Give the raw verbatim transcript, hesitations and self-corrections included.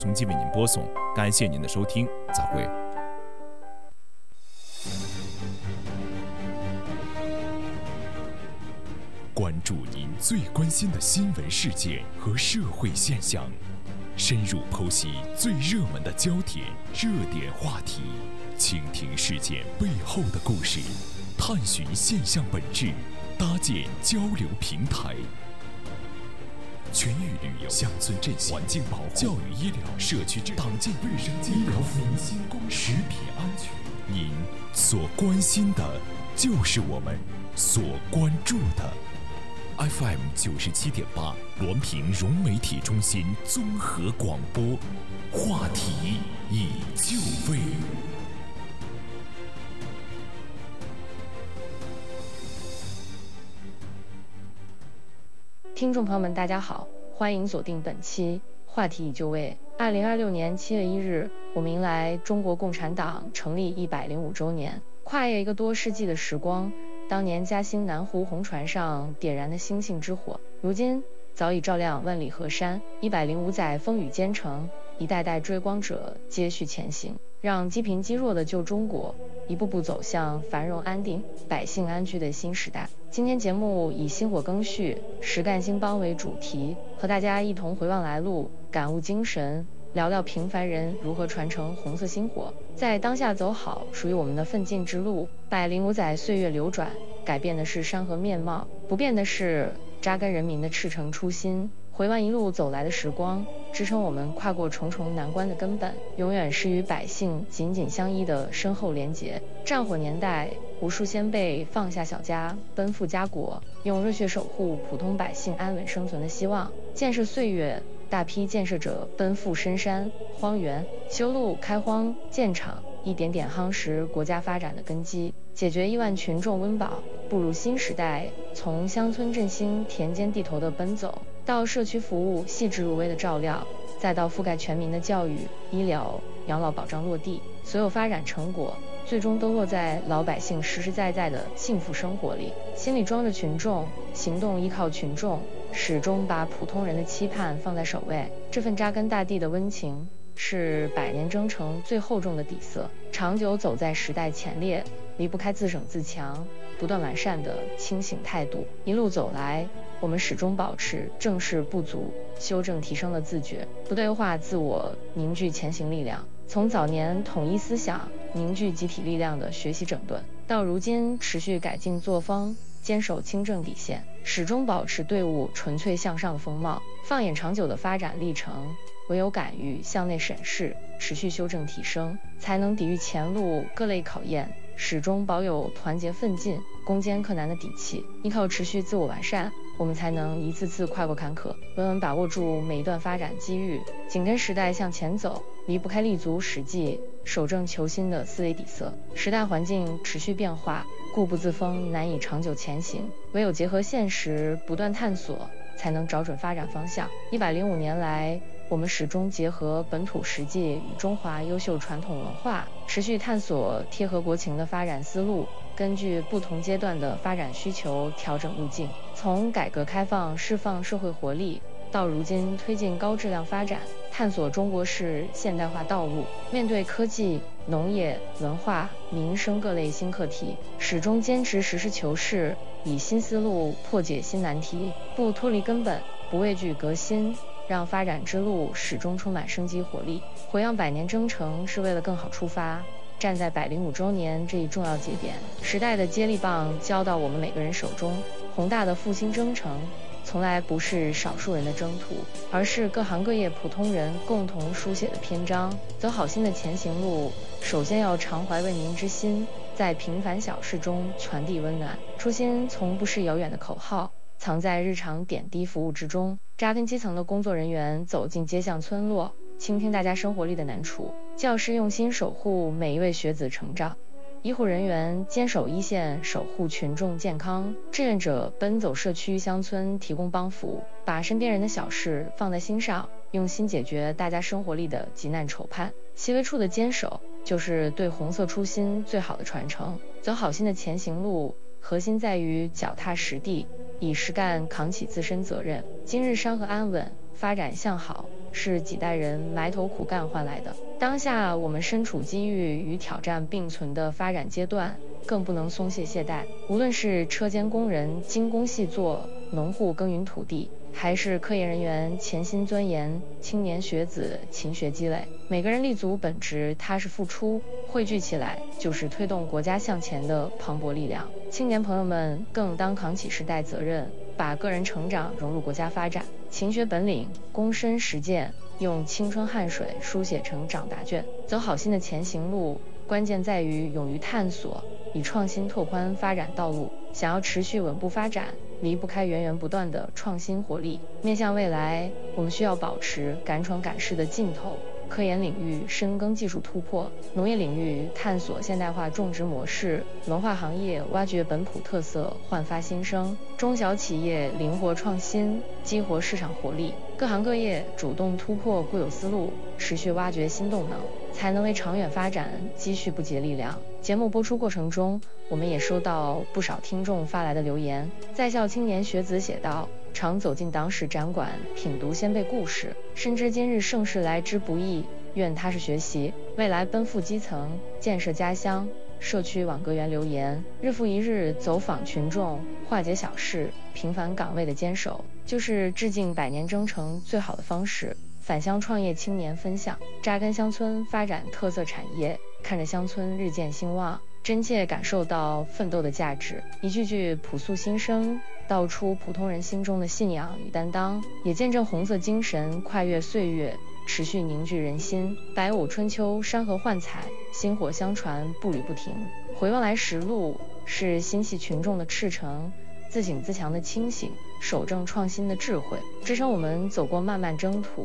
从机为您播送，感谢您的收听，再会。关注您最关心的新闻事件和社会现象，深入剖析最热门的焦点、热点话题，倾听事件背后的故事，探寻现象本质，搭建交流平台。全域旅游、乡村振兴、环境保护、教育医疗、社区治理、党建卫生健康、民心公食品安全，您所关心的，就是我们所关注的。F M 九十七点八，滦平融媒体中心综合广播，话题已就位。 听众朋友们，大家好，欢迎锁定本期话题已就位。二零二六年七月一日，我们迎来中国共产党成立一百零五周年，跨越一个多世纪的时光。当年嘉兴南湖红船上点燃的星星之火，如今早已照亮万里河山。一百零五载风雨兼程，一代代追光者接续前行，让积贫积弱的旧中国一步步走向繁荣安定、百姓安居的新时代。今天节目以薪火更续、实干兴邦为主题，和大家一同回望来路，感悟精神，聊聊平凡人如何传承红色薪火，在当下走好属于我们的奋进之路。百零五载岁月流转，改变的是山河面貌，不变的是扎根人民的赤诚初心。回望一路走来的时光，支撑我们跨过重重难关的根本，永远是与百姓紧紧相依的深厚连结。战火年代，无数先辈放下小家，奔赴家国，用热血守护普通百姓安稳生存的希望。建设岁月，大批建设者奔赴深山荒原，修路开荒建厂，一点点夯实国家发展的根基，解决亿万群众温饱。步入新时代，从乡村振兴、田间地头的奔走，到社区服务细致入微的照料，再到覆盖全民的教育、医疗、养老保障落地，所有发展成果最终都落在老百姓实实在在的幸福生活里。心里装着群众，行动依靠群众，始终把普通人的期盼放在首位。这份扎根大地的温情，是百年征程最厚重的底色。长久走在时代前列，离不开自省自强、不断完善的清醒态度。一路走来，我们始终保持正视不足、修正提升的自觉，不对话自我，凝聚前行力量。从早年统一思想、凝聚集体力量的学习整顿，到如今持续改进作风，坚守清正底线，始终保持队伍纯粹向上的风貌。放眼长久的发展历程，唯有敢于向内审视，持续修正提升，才能抵御前路各类考验，始终保有团结奋进、攻坚克难的底气。依靠持续自我完善，我们才能一次次跨过坎坷，稳稳把握住每一段发展机遇，紧跟时代向前走，离不开立足实际、守正求新的思维底色。时代环境持续变化，固步自封难以长久前行，唯有结合现实，不断探索，才能找准发展方向。一百零五年来，我们始终结合本土实际与中华优秀传统文化，持续探索贴合国情的发展思路，根据不同阶段的发展需求调整路径。从改革开放释放社会活力，到如今推进高质量发展，探索中国式现代化道路。面对科技、农业、文化、民生各类新课题，始终坚持实事求是，以新思路破解新难题，不脱离根本，不畏惧革新，让发展之路始终充满生机活力。回望百年征程，是为了更好出发。站在百零五周年这一重要节点，时代的接力棒交到我们每个人手中。宏大的复兴征程，从来不是少数人的征途，而是各行各业普通人共同书写的篇章。走好心的前行路，首先要常怀为民之心，在平凡小事中传递温暖。初心从不是遥远的口号，藏在日常点滴服务之中。扎根基层的工作人员走进街巷村落，倾听大家生活里的难处；教师用心守护每一位学子成长；医护人员坚守一线，守护群众健康；志愿者奔走社区乡村，提供帮扶，把身边人的小事放在心上，用心解决大家生活里的急难愁盼。细微处的坚守，就是对红色初心最好的传承。走好心的前行路，核心在于脚踏实地，以实干扛起自身责任。今日山河安稳，发展向好， 是几代人埋头苦干换来的。当下我们身处机遇与挑战并存的发展阶段，更不能松懈懈怠。无论是车间工人精工细作，农户耕耘土地，还是科研人员潜心钻研，青年学子勤学积累，每个人立足本职，踏实付出，汇聚起来就是推动国家向前的磅礴力量。青年朋友们更当扛起时代责任，把个人成长融入国家发展，勤学本领，躬身实践，用青春汗水书写成长答卷，走好心的前行路。关键在于勇于探索，以创新拓宽发展道路。想要持续稳步发展，离不开源源不断的创新活力。面向未来，我们需要保持敢闯敢试的劲头，科研领域深耕技术突破，农业领域探索现代化种植模式，文化行业挖掘本土特色，焕发新生，中小企业灵活创新，激活市场活力。各行各业主动突破固有思路，持续挖掘新动能，才能为长远发展积蓄不竭力量。节目播出过程中，我们也收到不少听众发来的留言。在校青年学子写道：常走进党史展馆，品读先辈故事，深知今日盛世来之不易，愿踏实学习，未来奔赴基层，建设家乡。社区网格员留言：日复一日走访群众，化解小事，平凡岗位的坚守，就是致敬百年征程最好的方式。返乡创业青年分享：扎根乡村，发展特色产业，看着乡村日渐兴旺，真切感受到奋斗的价值。一句句朴素心声，道出普通人心中的信仰与担当，也见证红色精神跨越岁月，持续凝聚人心。百五春秋，山河幻彩，薪火相传，步履不停。回望来时路，是心系群众的赤诚，自省自强的清醒，守正创新的智慧，支撑我们走过漫漫征途。